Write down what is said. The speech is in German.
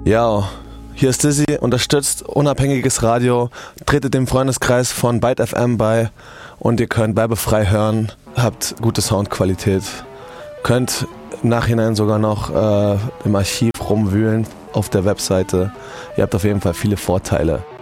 Ja, hier ist Dizzy, unterstützt unabhängiges Radio, tretet dem Freundeskreis von Byte FM bei und ihr könnt werbefrei hören, habt gute Soundqualität, könnt im Nachhinein sogar noch im Archiv rumwühlen auf der Webseite. Ihr habt auf jeden Fall viele Vorteile.